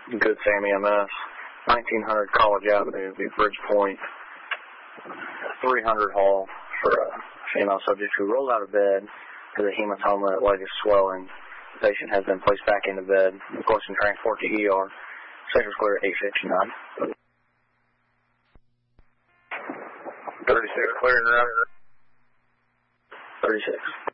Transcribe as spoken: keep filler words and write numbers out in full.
Good Sam E M S. nineteen hundred College Avenue, Bridgepoint. three hundred Hall for a female subject who rolled out of bed with a hematoma, leg is swelling. The patient has been placed back into bed. Of course, in transport to E R. Sector's clear at eight fifty-nine. thirty-six clear and around. thirty-six.